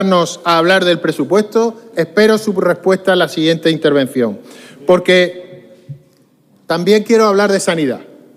a hablar del presupuesto, espero su respuesta en la siguiente intervención, porque también quiero hablar de sanidad.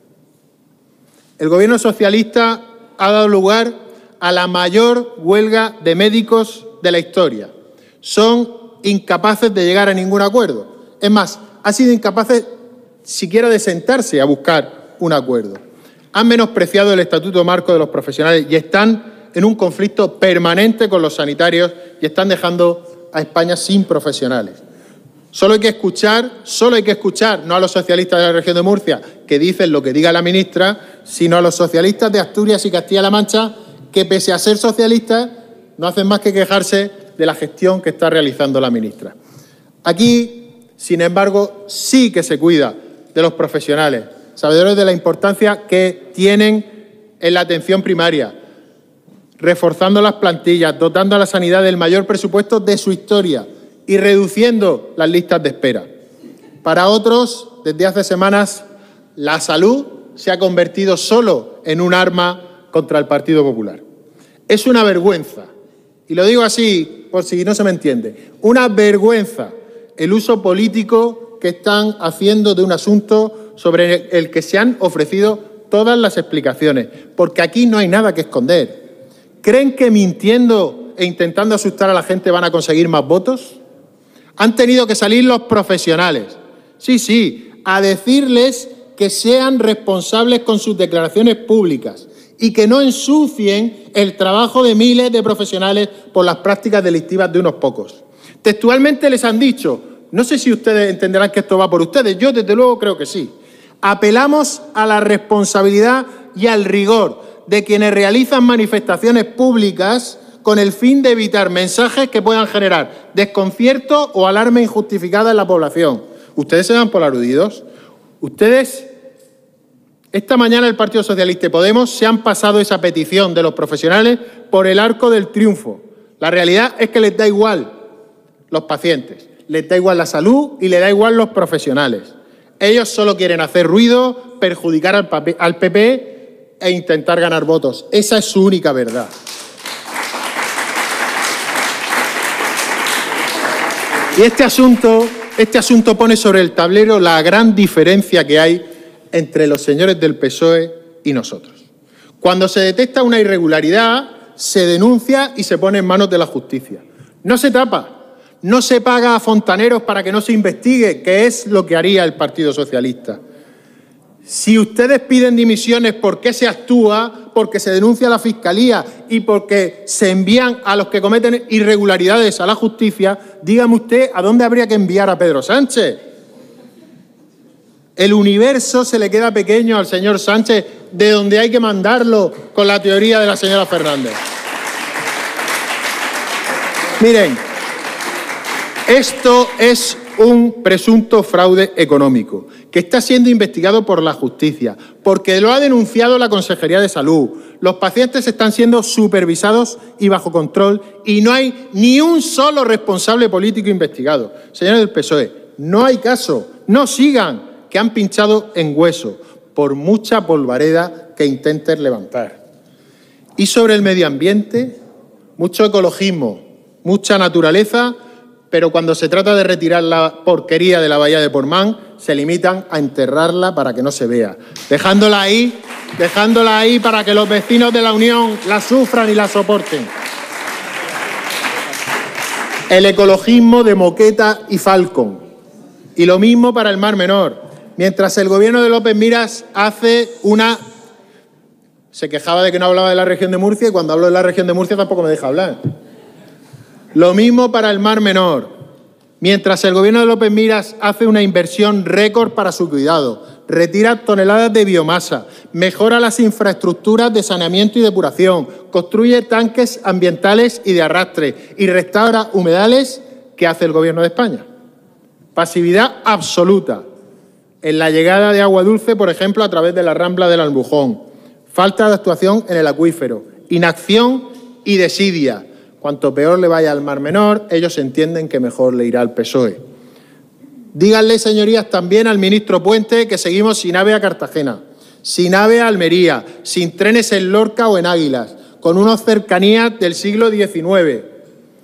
El Gobierno socialista ha dado lugar a la mayor huelga de médicos de la historia. Son incapaces de llegar a ningún acuerdo. Es más, han sido incapaces siquiera de sentarse a buscar un acuerdo. Han menospreciado el Estatuto Marco de los Profesionales y están en un conflicto permanente con los sanitarios y están dejando a España sin profesionales. Solo hay que escuchar, no a los socialistas de la región de Murcia, que dicen lo que diga la ministra, sino a los socialistas de Asturias y Castilla-La Mancha, que pese a ser socialistas, no hacen más que quejarse de la gestión que está realizando la ministra. Aquí, sin embargo, sí que se cuida de los profesionales, sabedores de la importancia que tienen en la atención primaria, reforzando las plantillas, dotando a la sanidad del mayor presupuesto de su historia y reduciendo las listas de espera. Para otros, desde hace semanas, la salud se ha convertido solo en un arma contra el Partido Popular. Es una vergüenza, y lo digo así por si no se me entiende, una vergüenza el uso político que están haciendo de un asunto sobre el que se han ofrecido todas las explicaciones, porque aquí no hay nada que esconder. ¿Creen que mintiendo e intentando asustar a la gente van a conseguir más votos? Han tenido que salir los profesionales, sí, a decirles que sean responsables con sus declaraciones públicas y que no ensucien el trabajo de miles de profesionales por las prácticas delictivas de unos pocos. Textualmente les han dicho, no sé si ustedes entenderán que esto va por ustedes, yo desde luego creo que sí. Apelamos a la responsabilidad y al rigor de quienes realizan manifestaciones públicas con el fin de evitar mensajes que puedan generar desconcierto o alarma injustificada en la población. ¿Ustedes se dan por aludidos? Ustedes, esta mañana el Partido Socialista y Podemos se han pasado esa petición de los profesionales por el arco del triunfo. La realidad es que les da igual los pacientes, les da igual la salud y les da igual los profesionales. Ellos solo quieren hacer ruido, perjudicar al PP e intentar ganar votos. Esa es su única verdad. Y este asunto pone sobre el tablero la gran diferencia que hay entre los señores del PSOE y nosotros. Cuando se detecta una irregularidad, se denuncia y se pone en manos de la justicia. No se tapa, no se paga a fontaneros para que no se investigue, que es lo que haría el Partido Socialista. Si ustedes piden dimisiones, ¿por qué se actúa? Porque se denuncia a la Fiscalía y porque se envían a los que cometen irregularidades a la justicia. Dígame usted a dónde habría que enviar a Pedro Sánchez. El universo se le queda pequeño al señor Sánchez, de donde hay que mandarlo con la teoría de la señora Fernández. Miren, esto es un presunto fraude económico que está siendo investigado por la justicia, porque lo ha denunciado la Consejería de Salud. Los pacientes están siendo supervisados y bajo control y no hay ni un solo responsable político investigado. Señores del PSOE, no hay caso, no sigan, que han pinchado en hueso, por mucha polvareda que intenten levantar. Y sobre el medio ambiente, mucho ecologismo, mucha naturaleza, pero cuando se trata de retirar la porquería de la bahía de Portmán, se limitan a enterrarla para que no se vea, dejándola ahí para que los vecinos de la Unión la sufran y la soporten. El ecologismo de Moqueta y Falcon. Y lo mismo para el Mar Menor. Mientras el gobierno de López Miras se quejaba de que no hablaba de la región de Murcia y cuando hablo de la región de Murcia tampoco me deja hablar. Lo mismo para el Mar Menor. Mientras el gobierno de López Miras hace una inversión récord para su cuidado, retira toneladas de biomasa, mejora las infraestructuras de saneamiento y depuración, construye tanques ambientales y de arrastre y restaura humedales, ¿qué hace el gobierno de España? Pasividad absoluta en la llegada de agua dulce, por ejemplo, a través de la Rambla del Albujón. Falta de actuación en el acuífero, inacción y desidia. Cuanto peor le vaya al Mar Menor, ellos entienden que mejor le irá al PSOE. Díganle, señorías, también al ministro Puente que seguimos sin AVE a Cartagena, sin AVE a Almería, sin trenes en Lorca o en Águilas, con unas cercanías del siglo XIX.